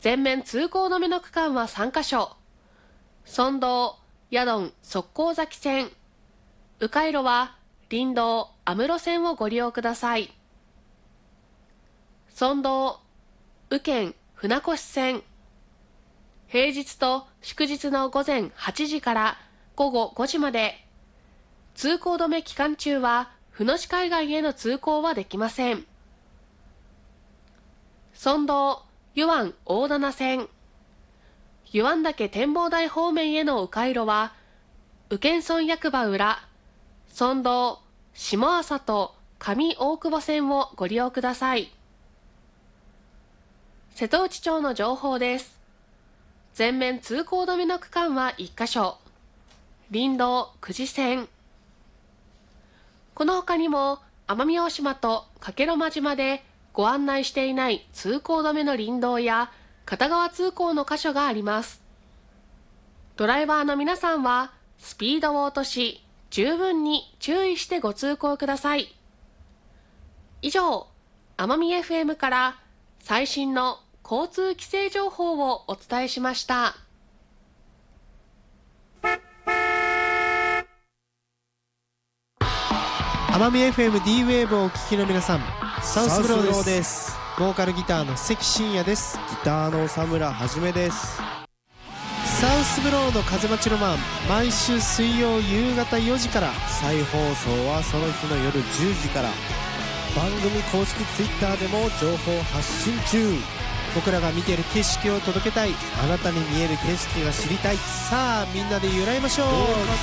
全面通行止めの区間は3カ所。村道、ヤドン、側溝崎線。迂回路は林道、安室線をご利用ください。村道、宇検、船越線。平日と祝日の午前8時から午後5時まで。通行止め期間中は、船越海岸への通行はできません。村道、湯湾大棚線。湯湾岳展望台方面への迂回路は、宇検村役場裏、村道、下朝と上大久保線をご利用ください。瀬戸内町の情報です。全面通行止めの区間は1カ所。林道久慈線。この他にも奄美大島と加計呂麻島でご案内していない通行止めの林道や片側通行の箇所があります。ドライバーの皆さんはスピードを落とし、十分に注意してご通行ください。以上、奄美 FM から最新の交通規制情報をお伝えしました。 奄美 FM D-Wave をお聞きの皆さん、サウスブローです。ボーカルギターの関真也です。 ギターの佐村はじめです。 サウスブローの風待ちロマン、毎週水曜夕方4時から。 再放送はその日の夜10時から。番組公式ツイッターでも情報発信中。 僕らが見ている景色を届けたい。 あなたに見える景色が知りたい。 さあみんなで揺らいましょう。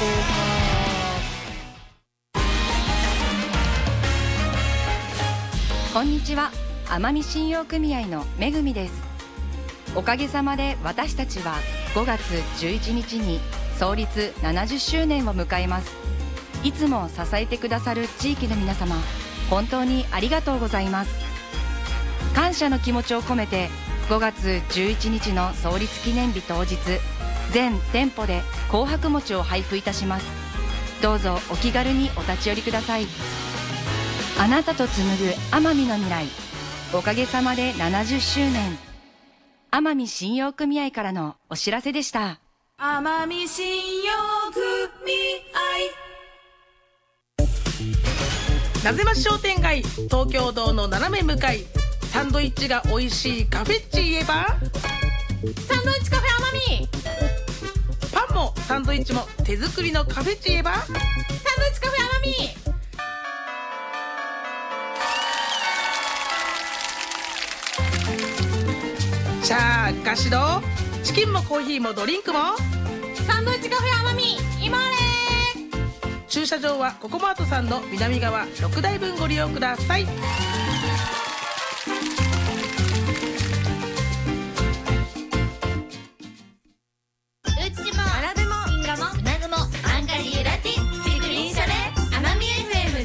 こんにちは、奄美信用組合のめぐみです。おかげさまで私たちは5月11日に創立70周年を迎えます。いつも支えてくださる地域の皆様、本当にありがとうございます。感謝の気持ちを込めて5月11日の創立記念日当日、全店舗で紅白餅を配布いたします。どうぞお気軽にお立ち寄りください。あなたと紡ぐ奄美の未来、おかげさまで70周年。奄美信用組合からのお知らせでした。 奄美信用組合。 なぜま商店街、東京道の斜め向かい。サンドイッチが美味しいカフェッチ言えばサンドイッチカフェ奄美。 パンもサンドイッチも手作りのカフェッチ言えばサンドイッチカフェ奄美。シャーガシドチキンもコーヒーもドリンクもサンドイッチカフェ奄美今あれ。 駐車場はココマートさんの南側6台分ご利用ください。